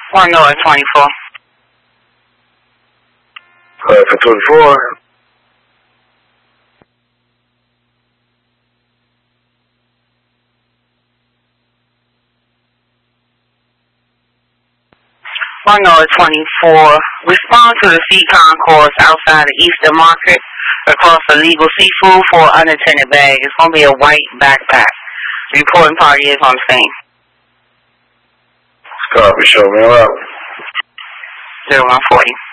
1 North 24. For 24. North 24. Respond to the sea concourse outside the Eastern Market across the legal seafood for an unattended bag. It's going to be a white backpack. Reporting party is on scene. Copy, show me around. 0140.